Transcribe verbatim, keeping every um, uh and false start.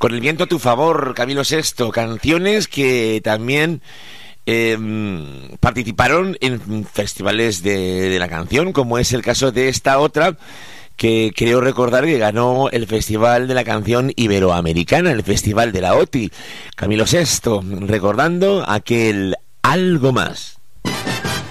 Con el viento a tu favor, Camilo Sesto, canciones que también eh, participaron en festivales de, de la canción, como es el caso de esta otra, que creo recordar que ganó el Festival de la Canción Iberoamericana, el Festival de la O T I. Camilo Sesto, recordando aquel Algo Más.